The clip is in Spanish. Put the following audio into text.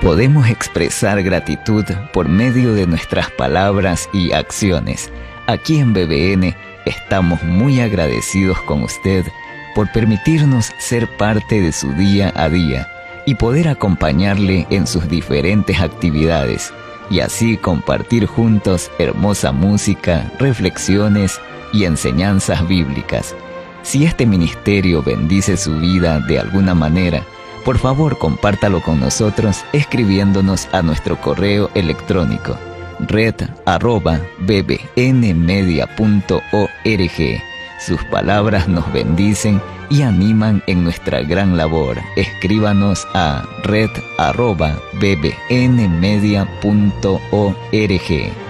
Podemos expresar gratitud por medio de nuestras palabras y acciones. Aquí en BBN estamos muy agradecidos con usted por permitirnos ser parte de su día a día y poder acompañarle en sus diferentes actividades y así compartir juntos hermosa música, reflexiones y enseñanzas bíblicas. Si este ministerio bendice su vida de alguna manera, por favor compártalo con nosotros escribiéndonos a nuestro correo electrónico red@bbnmedia.org. Sus palabras nos bendicen y animan en nuestra gran labor. Escríbanos a red@bbnmedia.org.